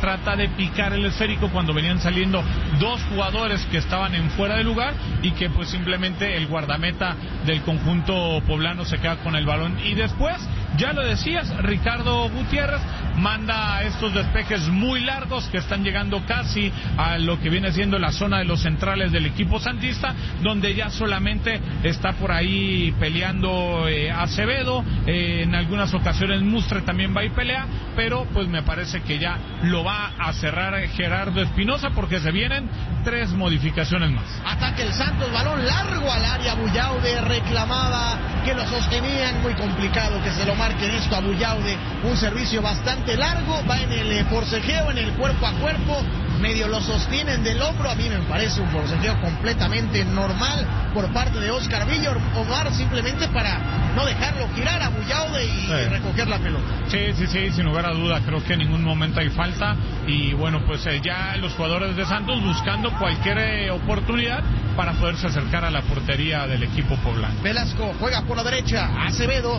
trata de picar el esférico cuando venían saliendo dos jugadores que estaban en fuera de lugar y que pues simplemente el guardameta del conjunto poblano se queda con el balón. Y después, ya lo decías, Ricardo Gutiérrez manda estos despejes muy largos que están llegando casi a lo que viene siendo la zona de los centrales del equipo santista, donde ya solamente está por ahí peleando Acevedo, en algunas ocasiones Mustre también va y pelea, pero pues me parece que ya lo va a cerrar Gerardo Espinosa porque se vienen 3 modificaciones más. Ataque el Santos, balón largo al área, Bullaude reclamaba que lo sostenían, muy complicado que se lo marquen esto a Bullaude, un servicio bastante largo, va en el forcejeo, en el cuerpo a cuerpo, medio lo sostienen del hombro, a mí me parece un forcejeo completamente normal por parte de Oscar Villa, Omar, simplemente para no dejarlo girar a Bullaude y recoger la pelota. Sí, sin lugar a duda, creo que en ningún momento hay falta y bueno, pues ya los jugadores de Santos buscando cualquier oportunidad para poderse acercar a la portería del equipo poblano. Velasco juega por la derecha, Acevedo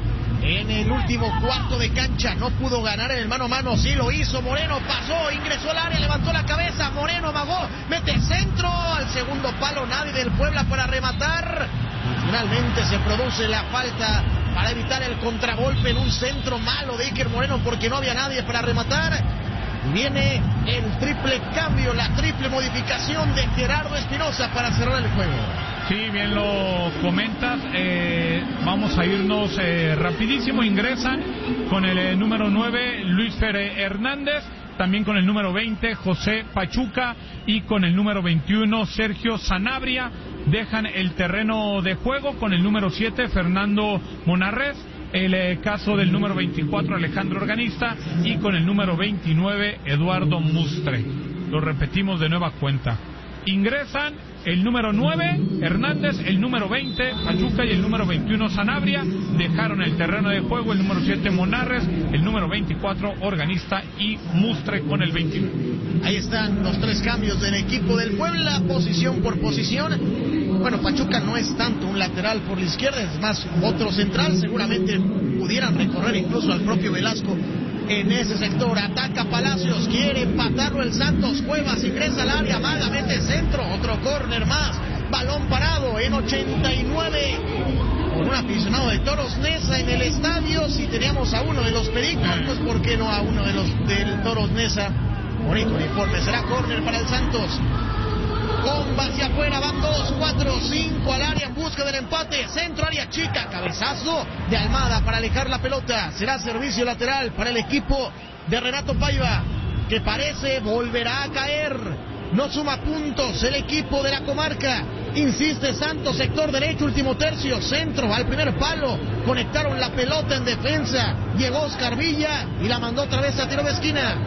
en el último cuarto de cancha, no pudo ganar en el mano a mano, sí lo hizo, Moreno pasó, ingresó al área, levantó la cabeza, Moreno amagó, mete centro, al segundo palo, nadie del Puebla para rematar, y finalmente se produce la falta para evitar el contragolpe en un centro malo de Iker Moreno porque no había nadie para rematar. Viene el triple cambio, la triple modificación de Gerardo Espinosa para cerrar el juego. Sí, bien lo comentas, vamos a irnos rapidísimo, ingresan con el número 9 Luis Fer Hernández, también con el número 20 José Pachuca y con el número 21 Sergio Sanabria, dejan el terreno de juego con el número 7 Fernando Monarrez, el caso del número 24 Alejandro Organista y con el número 29 Eduardo Mustre. Lo repetimos de nueva cuenta. Ingresan el número 9 Hernández, el número 20 Pachuca y el número 21 Sanabria. Dejaron el terreno de juego el número 7 Monarres, el número 24 Organista y Mustre con el 29. Ahí están los 3 cambios del equipo del Puebla, posición por posición. Bueno, Pachuca no es tanto un lateral por la izquierda, es más otro central, seguramente pudieran recorrer incluso al propio Velasco en ese sector. Ataca Palacios, quiere empatarlo el Santos, Cuevas ingresa al área, Maga mete centro, otro córner más, balón parado en 89 con un aficionado de Toros Neza en el estadio. Si teníamos a uno de los Pericos, pues ¿por qué no a uno de los del Toros Neza? Bonito uniforme, será córner para el Santos. Comba hacia afuera, van 2, 4, 5 al área en busca del empate, centro área chica, cabezazo de Almada para alejar la pelota, será servicio lateral para el equipo de Renato Paiva, que parece volverá a caer, no suma puntos el equipo de la comarca, insiste Santos, sector derecho, último tercio, centro al primer palo, conectaron la pelota en defensa, llegó Oscar Villa y la mandó otra vez a tiro de esquina.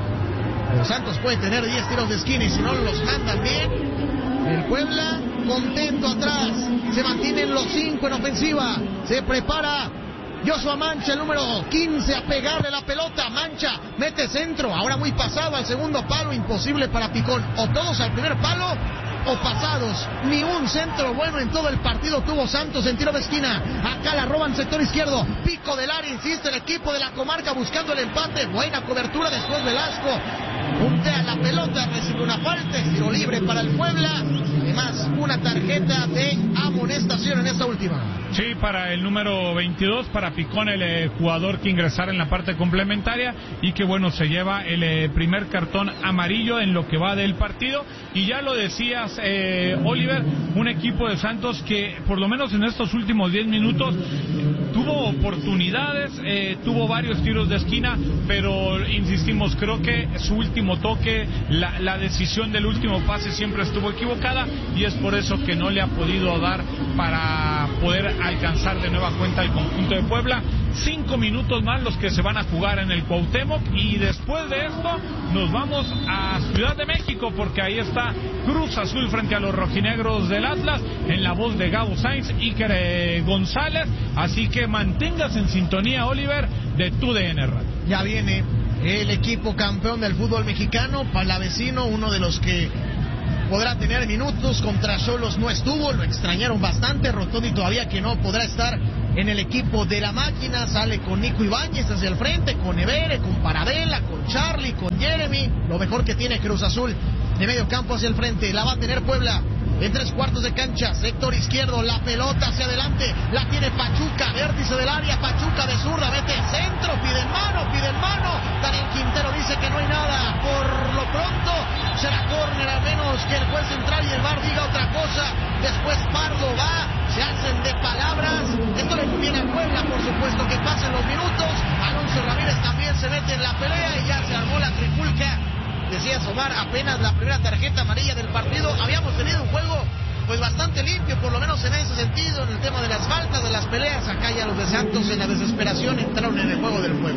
Los Santos puede tener 10 tiros de esquina y si no los mandan bien, el Puebla contento atrás, se mantienen los 5 en ofensiva, se prepara Joshua Mancha, el número 15, a pegarle la pelota, Mancha mete centro, ahora muy pasado al segundo palo, imposible para Picón, o todos al primer palo o pasados, ni un centro bueno en todo el partido tuvo Santos en tiro de esquina, acá la roban sector izquierdo, pico del área, insiste el equipo de la comarca buscando el empate, buena cobertura después Velasco, puntea la pelota, recibe una falta, tiro libre para el Puebla, además una tarjeta de amonestación en esta última. Sí, para el número 22, para Picón, el jugador que ingresara en la parte complementaria y que bueno, se lleva el primer cartón amarillo en lo que va del partido. Y ya lo decías, Oliver, un equipo de Santos que por lo menos en estos últimos 10 minutos tuvo oportunidades, tuvo varios tiros de esquina, pero insistimos, creo que su último toque, la decisión del último pase siempre estuvo equivocada y es por eso que no le ha podido dar para poder alcanzar de nueva cuenta el conjunto de Puebla. 5 minutos más los que se van a jugar en el Cuauhtémoc y después de esto nos vamos a Ciudad de México porque ahí está Cruz Azul frente a los rojinegros del Atlas en la voz de Gabo Sainz, Iker González, así que manténgase en sintonía, Oliver, de TUDN Radio. Ya viene el equipo campeón del fútbol mexicano, Palavecino, uno de los que podrá tener minutos, contra Xolos no estuvo, lo extrañaron bastante, Rotondi todavía que no podrá estar en el equipo de la máquina. Sale con Nico Ibáñez hacia el frente, con Evere, con Paradela, con Charlie, con Jeremy. Lo mejor que tiene Cruz Azul de medio campo hacia el frente. La va a tener Puebla en 3/4 de cancha, sector izquierdo, la pelota hacia adelante, la tiene Pachuca, vértice del área, Pachuca de zurda, mete centro, pide mano, Daniel Quintero dice que no hay nada, por lo pronto será córner, a menos que el juez central y el VAR diga otra cosa. Después Pardo va, se hacen de palabras, esto le conviene a Puebla, por supuesto, que pasen los minutos. Alonso Ramírez también se mete en la pelea y ya se armó la trifulca. Decía Omar, apenas la primera tarjeta amarilla del partido. Habíamos tenido un juego pues bastante limpio, por lo menos en ese sentido, en el tema de las faltas, de las peleas. Acá ya los de Santos, en la desesperación, entraron en el juego del juego.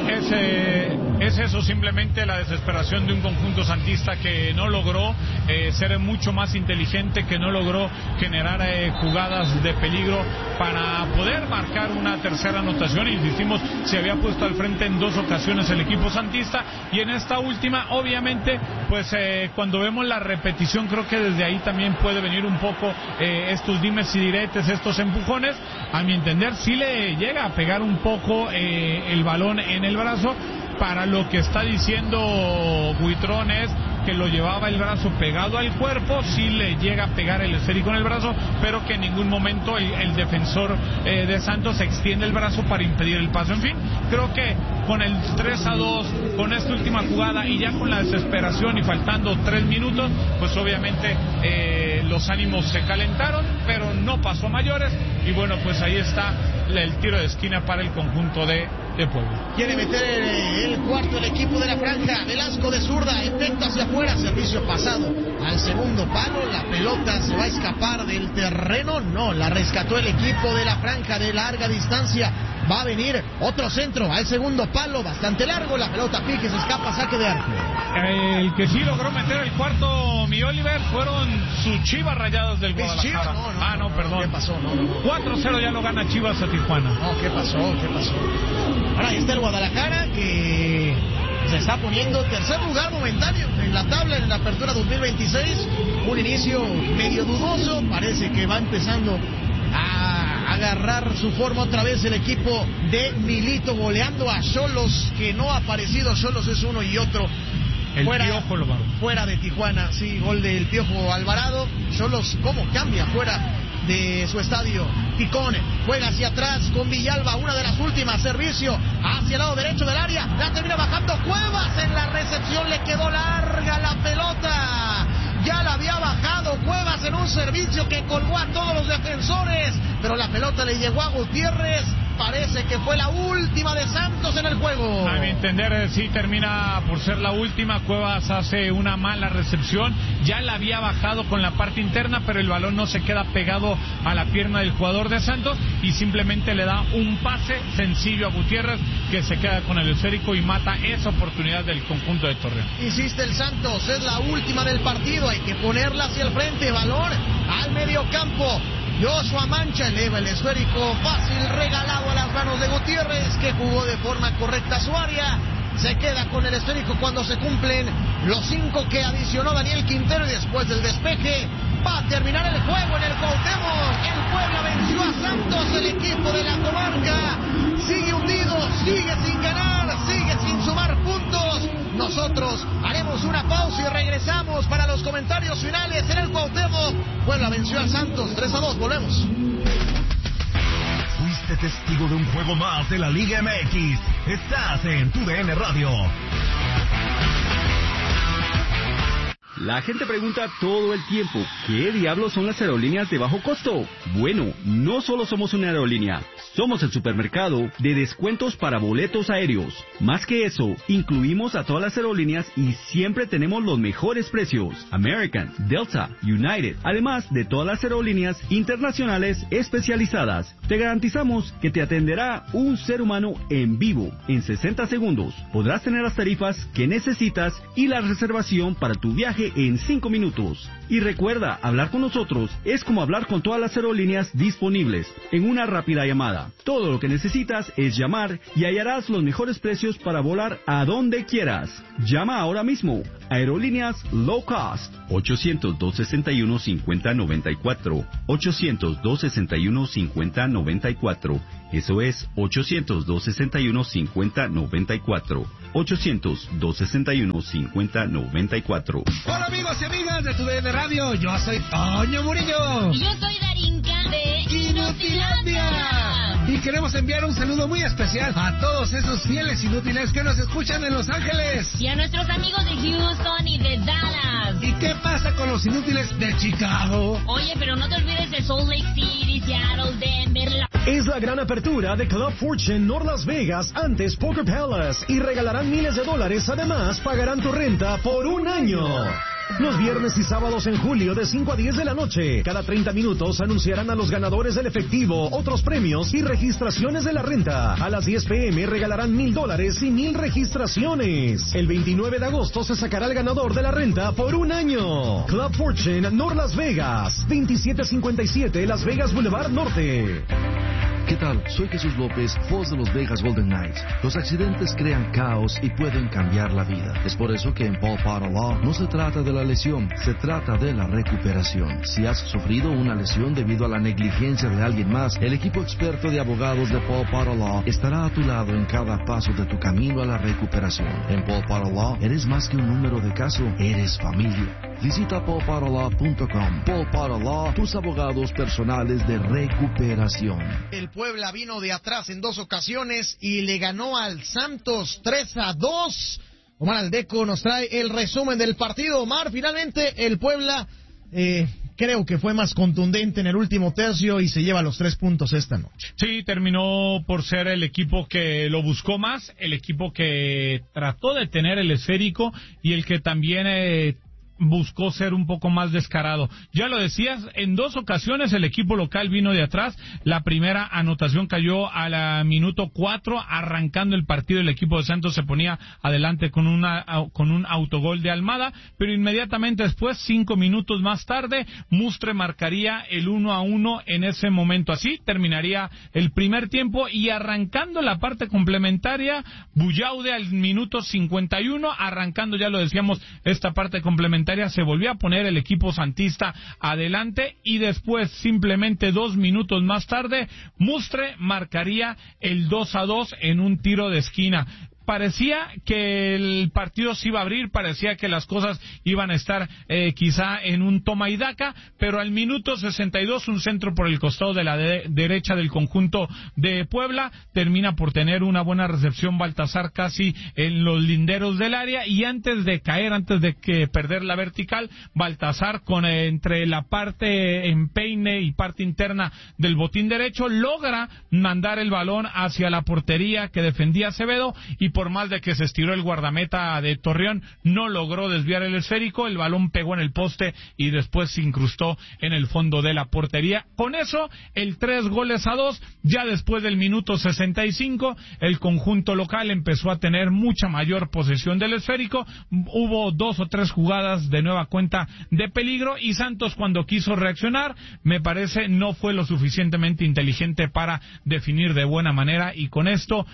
Es eso, simplemente la desesperación de un conjunto santista que no logró ser mucho más inteligente, que no logró generar jugadas de peligro para poder marcar una tercera anotación. Insistimos, se había puesto al frente en 2 ocasiones el equipo santista, y en esta última, obviamente, pues cuando vemos la repetición, creo que desde ahí también puede venir un poco estos dimes y diretes, estos empujones. A mi entender, sí le llega a pegar un poco el balón en el brazo. Para lo que está diciendo Buitrón es que lo llevaba el brazo pegado al cuerpo, sí le llega a pegar el esférico en el brazo, pero que en ningún momento el defensor de Santos extiende el brazo para impedir el paso. En fin, creo que con el 3-2, con esta última jugada y ya con la desesperación y faltando 3 minutos, pues obviamente los ánimos se calentaron, pero no pasó a mayores, y bueno, pues ahí está el tiro de esquina para el conjunto de Puebla. Quiere meter el cuarto el equipo de la franja. Velasco de zurda, efecto hacia afuera, servicio pasado al segundo palo. La pelota se va a escapar del terreno. No, la rescató el equipo de la franja de larga distancia. Va a venir otro centro al segundo palo, bastante largo. La pelota pique, se escapa, saque de arco. El que sí logró meter el cuarto, mi Oliver, fueron sus Chivas Rayadas del Guadalajara. No, perdón. ¿Qué pasó? 4-0 ya lo gana Chivas a Tijuana. No, ¿qué pasó? Ahora ahí está el Guadalajara, que se está poniendo tercer lugar momentáneo en la tabla en la apertura 2026. Un inicio medio dudoso, parece que va empezando a agarrar su forma otra vez el equipo de Milito, goleando a Xolos, que no ha aparecido. Xolos es uno y otro. Fuera de Tijuana, sí, gol del Piojo Alvarado. Xolos, ¿cómo cambia fuera de su estadio? Ticón juega hacia atrás con Villalba, una de las últimas, servicio hacia el lado derecho del área, la termina bajando Cuevas, en la recepción le quedó larga la pelota. Ya la había bajado Cuevas en un servicio que colgó a todos los defensores, pero la pelota le llegó a Gutiérrez. Parece que fue la última de Santos en el juego. A mi entender, sí termina por ser la última. Cuevas hace una mala recepción. Ya la había bajado con la parte interna, pero el balón no se queda pegado a la pierna del jugador de Santos y simplemente le da un pase sencillo a Gutiérrez, que se queda con el esférico y mata esa oportunidad del conjunto de Torreón. Insiste el Santos, es la última del partido. Hay que ponerla hacia el frente. Balón al medio campo. Joshua Mancha eleva el esférico, fácil, regalado a las manos de Gutiérrez, que jugó de forma correcta su área. Se queda con el esférico cuando se cumplen los 5 que adicionó Daniel Quintero, y después del despeje va a terminar el juego en el Cuauhtémoc. El Puebla venció a Santos, el equipo de la comarca sigue hundido, sigue sin ganar, sigue sin sumar puntos. Nosotros haremos una pausa y regresamos para los comentarios finales en el Cuauhtémoc. Puebla venció a Santos 3-2, volvemos. Fuiste testigo de un juego más de la Liga MX. Estás en TUDN Radio. La gente pregunta todo el tiempo, ¿qué diablos son las aerolíneas de bajo costo? Bueno, no solo somos una aerolínea, somos el supermercado de descuentos para boletos aéreos. Más que eso, incluimos a todas las aerolíneas y siempre tenemos los mejores precios. American, Delta, United, además de todas las aerolíneas internacionales especializadas. Te garantizamos que te atenderá un ser humano en vivo en 60 segundos. Podrás tener las tarifas que necesitas y la reservación para tu viaje en 5 minutos. Y recuerda, hablar con nosotros es como hablar con todas las aerolíneas disponibles en una rápida llamada. Todo lo que necesitas es llamar y hallarás los mejores precios para volar a donde quieras. Llama ahora mismo Aerolíneas Low Cost, 800-261-5094, 800-261-5094. Eso es 800-261-5094, 800-261-5094. Hola amigos y amigas de TUDN Radio, yo soy Toño Murillo. Y yo soy Darinka de Inutilandia. Y queremos enviar un saludo muy especial a todos esos fieles inútiles que nos escuchan en Los Ángeles. Y a nuestros amigos de Houston y de Dallas. ¿Y qué pasa con los inútiles de Chicago? Oye, pero no te olvides de Salt Lake City, Seattle, Denver. Es la gran apertura de Club Fortune North Las Vegas, antes Poker Palace, y regalarán miles de dólares. Además, pagarán tu renta por un año. Los viernes y sábados en julio de 5 a 10 de la noche. Cada 30 minutos anunciarán a los ganadores del efectivo, otros premios y registraciones de la renta. A las 10 p.m. regalarán $1,000 y 1,000 registraciones. El 29 de agosto se sacará el ganador de la renta por un año. Club Fortune North Las Vegas, 2757 Las Vegas Boulevard Norte. ¿Qué tal? Soy Jesús López, voz de los Vegas Golden Knights. Los accidentes crean caos y pueden cambiar la vida. Es por eso que en Paul Potter Law no se trata de la lesión, se trata de la recuperación. Si has sufrido una lesión debido a la negligencia de alguien más, el equipo experto de abogados de Paul Potter Law estará a tu lado en cada paso de tu camino a la recuperación. En Paul Potter Law eres más que un número de caso, eres familia. Visita paulpotterlaw.com. Paul Potter Law, tus abogados personales de recuperación. El Puebla vino de atrás en 2 ocasiones y le ganó al Santos 3-2. Omar Aldeco nos trae el resumen del partido. Omar, finalmente el Puebla creo que fue más contundente en el último tercio y se lleva los 3 puntos esta noche. Sí, terminó por ser el equipo que lo buscó más, el equipo que trató de tener el esférico y el que también buscó ser un poco más descarado. Ya lo decías, en 2 ocasiones el equipo local vino de atrás. La primera anotación cayó a la minuto 4, arrancando el partido. El equipo de Santos se ponía adelante con un autogol de Almada, pero inmediatamente después, 5 minutos más tarde, Mustre marcaría el 1-1 en ese momento. Así terminaría el primer tiempo y arrancando la parte complementaria, Buyaude al minuto 51, arrancando, ya lo decíamos, esta parte complementaria, se volvió a poner el equipo santista adelante y después, simplemente 2 minutos más tarde, Mustre marcaría el 2-2 en un tiro de esquina. Parecía que el partido se iba a abrir, parecía que las cosas iban a estar quizá en un toma y daca, pero al minuto 62 un centro por el costado de la derecha del conjunto de Puebla termina por tener una buena recepción Baltazar casi en los linderos del área y antes de caer, antes de que perder la vertical, Baltazar con entre la parte empeine y parte interna del botín derecho logra mandar el balón hacia la portería que defendía Acevedo y por más de que se estiró el guardameta de Torreón, no logró desviar el esférico, el balón pegó en el poste y después se incrustó en el fondo de la portería. Con eso, el 3-2, ya después del minuto 65, el conjunto local empezó a tener mucha mayor posesión del esférico, hubo 2 o 3 jugadas de nueva cuenta de peligro y Santos cuando quiso reaccionar, me parece no fue lo suficientemente inteligente para definir de buena manera y con esto,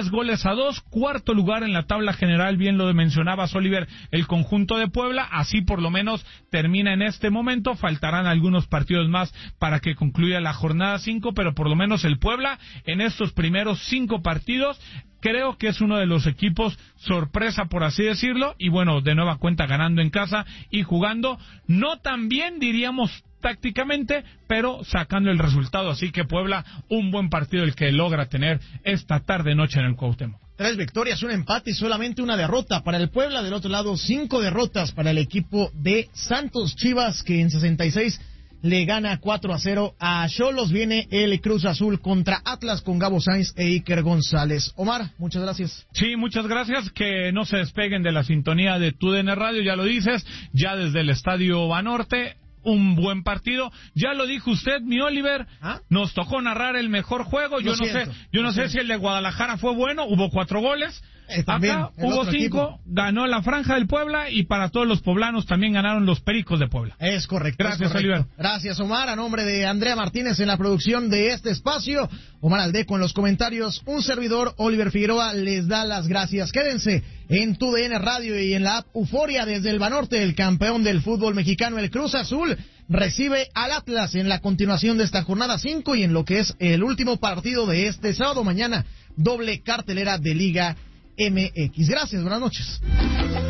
3-2, cuarto lugar en la tabla general, bien lo mencionabas, Oliver, el conjunto de Puebla, así por lo menos termina en este momento, faltarán algunos partidos más para que concluya la jornada 5, pero por lo menos el Puebla en estos primeros 5 partidos creo que es uno de los equipos sorpresa, por así decirlo, y bueno, de nueva cuenta ganando en casa y jugando no tan bien, diríamos, tácticamente, pero sacando el resultado, así que Puebla, un buen partido el que logra tener esta tarde-noche en el Cuauhtémoc. 3 victorias, un empate y solamente una derrota para el Puebla. Del otro lado, 5 derrotas para el equipo de Santos. Chivas, que en 66 le gana 4-0 a Xolos. Viene el Cruz Azul contra Atlas con Gabo Sainz e Iker González. Omar, muchas gracias. Sí, muchas gracias. Que no se despeguen de la sintonía de TUDN Radio, ya lo dices, ya desde el Estadio Banorte. Un buen partido, ya lo dijo usted, mi Oliver, nos tocó narrar el mejor juego, yo no sé si el de Guadalajara fue bueno, hubo 4 goles, Acá hubo 5, ganó la Franja del Puebla, y para todos los poblanos también ganaron los Pericos de Puebla. Es correcto. Gracias, Oliver. Gracias, Omar. A nombre de Andrea Martínez en la producción de este espacio, Omar Aldeco en los comentarios, un servidor, Oliver Figueroa, les da las gracias. Quédense en TUDN Radio y en la app Euforia. Desde el Banorte, el campeón del fútbol mexicano, el Cruz Azul, recibe al Atlas en la continuación de esta jornada 5 y en lo que es el último partido de este sábado. Mañana, doble cartelera de Liga MX. Gracias, buenas noches.